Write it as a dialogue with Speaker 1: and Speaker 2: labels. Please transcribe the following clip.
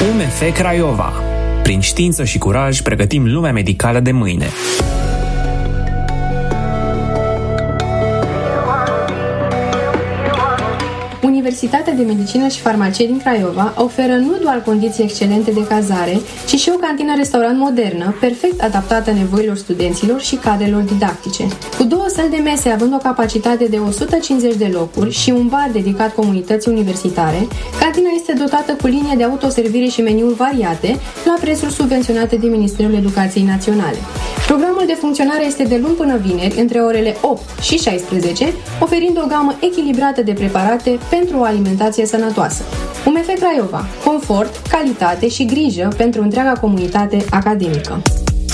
Speaker 1: UMF Craiova. Prin știință și curaj pregătim lumea medicală de mâine.
Speaker 2: Universitatea de Medicină și Farmacie din Craiova oferă nu doar condiții excelente de cazare, ci și o cantină-restaurant modernă, perfect adaptată nevoilor studenților și cadrelor didactice. Cu 2 săli de mese având o capacitate de 150 de locuri și un bar dedicat comunității universitare, cantina este dotată cu linie de autoservire și meniuri variate, la prețuri subvenționate de Ministerul Educației Naționale. Programul de funcționare este de luni până vineri, între orele 8 și 16, oferind o gamă echilibrată de preparate pentru o alimentație sănătoasă. UMF Craiova. Confort, calitate și grijă pentru întreaga comunitate academică.